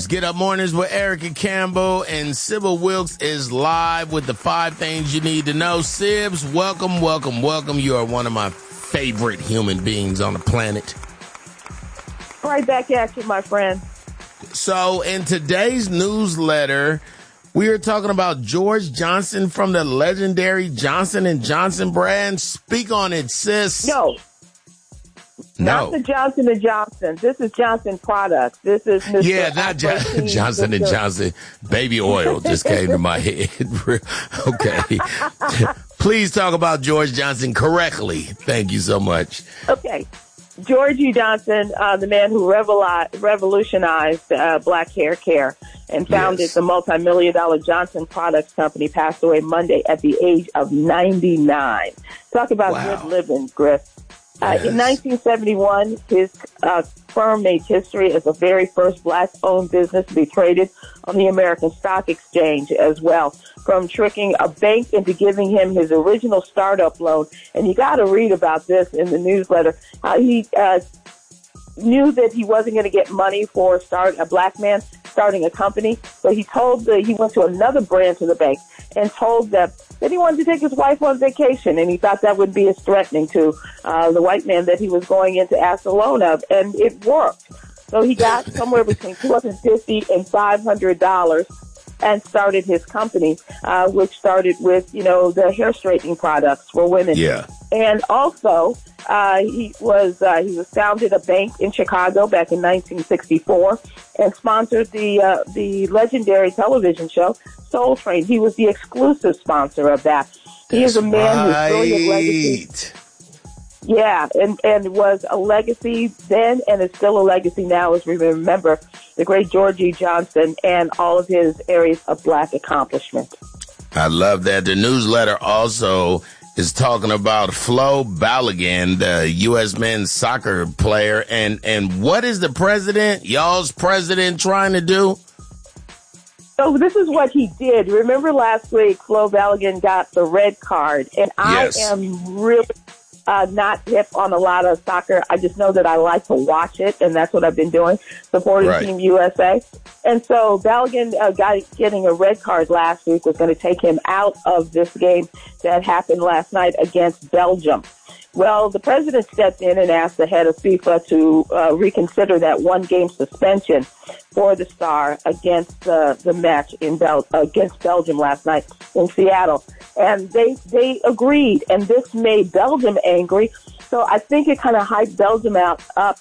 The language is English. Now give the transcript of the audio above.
Get Up Mornings with Erica Campbell, and Sybil Wilkes is live with the 5 things you need to know. Sibs, welcome, welcome, welcome. You are one of my favorite human beings on the planet. Right back at you, my friend. So in today's newsletter, we are talking about George Johnson from the legendary Johnson & Johnson brand. Speak on it, sis. No. Not the Johnson & Johnson. This is Johnson Products. This is Mr. Yeah, not Johnson & Johnson. Baby oil just came to my head. Okay. Please talk about George Johnson correctly. Thank you so much. Okay. Georgie Johnson, the man who revolutionized black hair care and founded the multi-million-dollar Johnson Products Company, passed away Monday at the age of 99. Talk about good living, Griff. In 1971, his firm made history as the very first black-owned business to be traded on the American Stock Exchange as well, from tricking a bank into giving him his original startup loan. And you got to read about this in the newsletter, how he knew that he wasn't going to get money for a black man starting a company. So he went to another branch of the bank and told them that he wanted to take his wife on vacation, and he thought that would be as threatening to the white man that he was going in to ask a loan of, and it worked. So he got somewhere between $250 and $500 and started his company, which started with, the hair straightening products for women. Yeah. And also, he founded a bank in Chicago back in 1964 and sponsored the legendary television show Soul Train. He was the exclusive sponsor of that. He is a man whose brilliant legacy. Yeah, and was a legacy then and is still a legacy now as we remember the great Georgie Johnson and all of his areas of black accomplishment. I love that. The newsletter also is talking about Flo Balogun, the U.S. men's soccer player. And what is the president, y'all's president, trying to do? So this is what he did. Remember last week, Flo Balogun got the red card. And I am really not hip on a lot of soccer. I just know that I like to watch it, and that's what I've been doing, supporting Team USA. And so Balogun getting a red card last week was going to take him out of this game that happened last night against Belgium. Well, the president stepped in and asked the head of FIFA to reconsider that one-game suspension for the star against the match against Belgium last night in Seattle. And they agreed, and this made Belgium angry. So I think it kind of hyped Belgium up